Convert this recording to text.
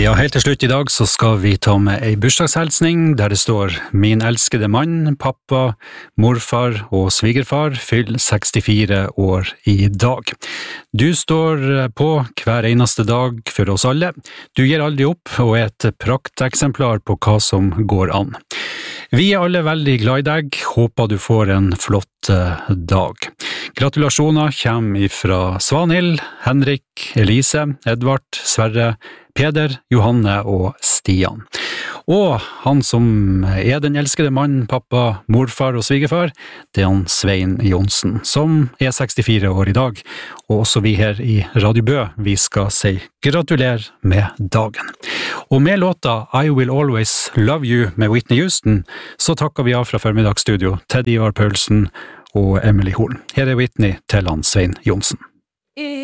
Ja, helt til slutt i dag så skal vi ta med ei bursdagshelsning der det står «Min elskede mann, pappa, morfar og svigerfar fyller 64 år i dag. Du står på hver eneste dag for oss alle. Du gir aldri opp og er et prakteksemplar på hva som går an. Vi er alle veldig glad i deg, håper du får en flott dag. Gratulasjoner kommer fra Svanhild, Henrik, Elise, Edvard, Sverre, Peder, Johanne og Stian. Og han som er den elskede mann, pappa, morfar og svigerfar, det er han Svein Jonsen, som er 64 år i dag. Og også vi her i Radio Bø, vi skal si gratulerer med dagen. Og med låta I Will Always Love You med Whitney Houston, så takker vi av fra formiddagsstudio Ted Ivar Paulsen og Emily Horn. Her er Whitney til han Svein Jonsen.